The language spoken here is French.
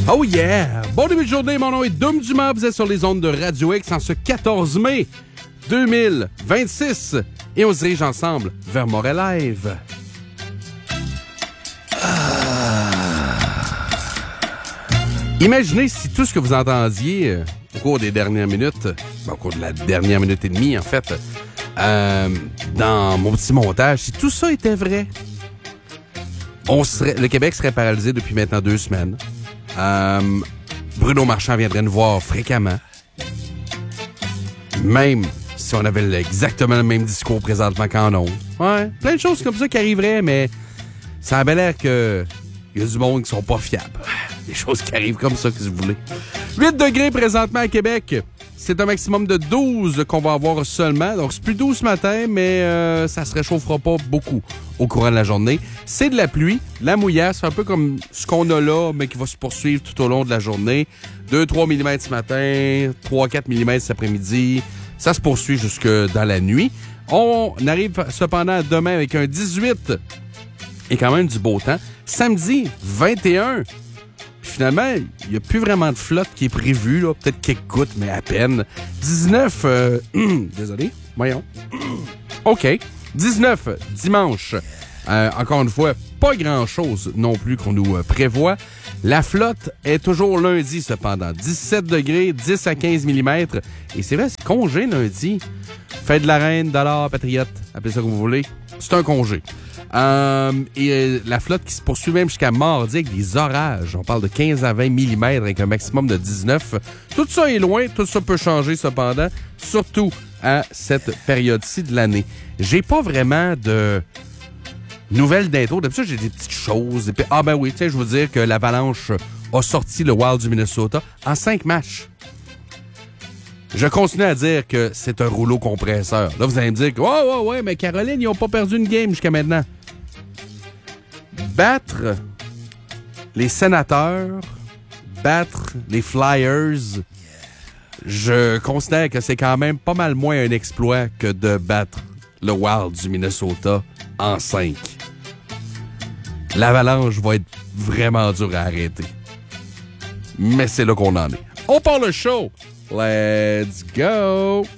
Oh yeah! Bon début de journée, mon nom est Dom Dumas, vous êtes sur les ondes de Radio X en ce 14 mai 2026 et on se dirige ensemble vers Montréal Live. Imaginez si tout ce que vous entendiez au cours des dernières minutes, au cours de la dernière minute et demie en fait, dans mon petit montage, si tout ça était vrai, le Québec serait paralysé depuis maintenant 2 semaines. Bruno Marchand viendrait nous voir fréquemment. Même si on avait exactement le même discours présentement qu'en ondes. Ouais, plein de choses comme ça qui arriveraient, mais ça a bien l'air que il y a du monde qui sont pas fiables. Des choses qui arrivent comme ça, que vous voulez. 8 degrés présentement à Québec. C'est un maximum de 12 qu'on va avoir seulement. Donc, c'est plus doux ce matin, mais ça se réchauffera pas beaucoup au courant de la journée. C'est de la pluie, la mouillasse, un peu comme ce qu'on a là, mais qui va se poursuivre tout au long de la journée. 2-3 mm ce matin, 3-4 mm cet après-midi. Ça se poursuit jusque dans la nuit. On arrive cependant demain avec un 18 et quand même du beau temps. Samedi, 21. Finalement, il n'y a plus vraiment de flotte qui est prévue, là. Peut-être quelques gouttes, mais à peine. 19, désolé, voyons. OK. 19, dimanche. Encore une fois, pas grand-chose non plus qu'on nous prévoit. La flotte est toujours lundi, cependant. 17 degrés, 10 à 15 mm. Et c'est vrai, c'est congé lundi. Fête de la reine, dollar, patriote, appelez ça comme vous voulez. C'est un congé. Et la flotte qui se poursuit même jusqu'à mardi avec des orages. On parle de 15 à 20 mm avec un maximum de 19. Tout ça est loin, tout ça peut changer cependant, surtout à cette période-ci de l'année. J'ai pas vraiment de nouvelles d'intro. D'habitude, j'ai des petites choses. Ah ben oui, tiens, je vous dire que l'Avalanche a sorti le Wild du Minnesota en 5 matchs. Je continue à dire que c'est un rouleau compresseur. Là, vous allez me dire que ouais, mais Caroline, ils n'ont pas perdu une game jusqu'à maintenant. Battre les Sénateurs, battre les Flyers, je considère que c'est quand même pas mal moins un exploit que de battre le Wild du Minnesota en 5. L'Avalanche va être vraiment dur à arrêter. Mais c'est là qu'on en est. On part le show! Let's go!